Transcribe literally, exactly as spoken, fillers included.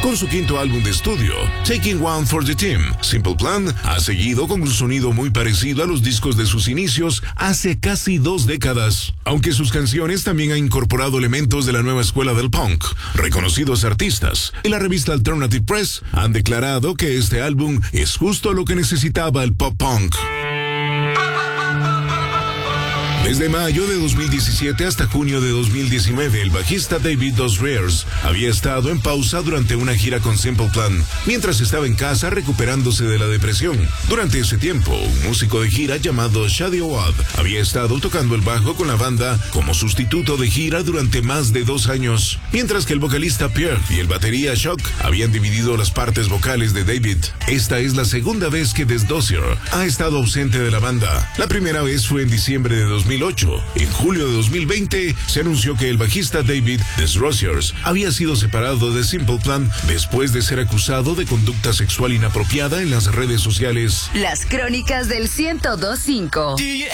Con su quinto álbum de estudio, Taking One for the Team, Simple Plan ha seguido con un sonido muy parecido a los discos de sus inicios hace casi dos décadas, aunque sus canciones también han incorporado elementos de la nueva escuela del punk. Reconocidos artistas y la revista Alternative Press han declarado que este álbum es justo lo que necesitaba el pop punk. Desde mayo de dos mil diecisiete hasta junio de dos mil diecinueve, el bajista David Dos Rears había estado en pausa durante una gira con Simple Plan, mientras estaba en casa recuperándose de la depresión. Durante ese tiempo, un músico de gira llamado Shadi Awad había estado tocando el bajo con la banda como sustituto de gira durante más de dos años, mientras que el vocalista Pierre y el batería Shock habían dividido las partes vocales de David. Esta es la segunda vez que Des Dossier ha estado ausente de la banda. La primera vez fue en diciembre de dos mil ocho. En julio de dos mil veinte se anunció que el bajista David Des Dossiers había sido separado de Simple Plan después de ser acusado de conducta sexual inapropiada en las redes sociales. Las crónicas del ciento dos punto cinco.